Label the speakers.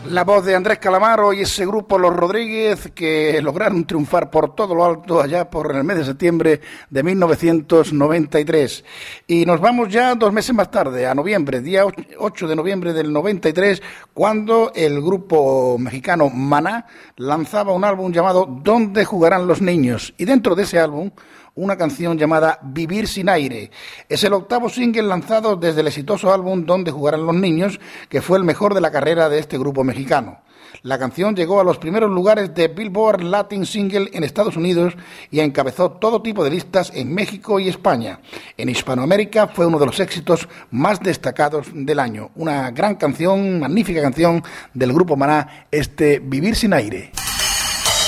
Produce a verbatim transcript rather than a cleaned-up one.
Speaker 1: La voz de Andrés Calamaro y ese grupo Los Rodríguez que lograron triunfar por todo lo alto allá por el mes de septiembre de mil novecientos noventa y tres. Y nos vamos ya dos meses más tarde, a noviembre, día ocho de noviembre del noventa y tres, cuando el grupo mexicano Maná lanzaba un álbum llamado ¿Dónde jugarán los niños? Y dentro de ese álbum, una canción llamada Vivir sin aire. Es el octavo single lanzado desde el exitoso álbum Donde jugarán los niños, que fue el mejor de la carrera de este grupo mexicano. La canción llegó a los primeros lugares de Billboard Latin Single en Estados Unidos y encabezó todo tipo de listas en México y España. En Hispanoamérica fue uno de los éxitos más destacados del año. Una gran canción, magnífica canción del grupo Maná, este Vivir sin aire.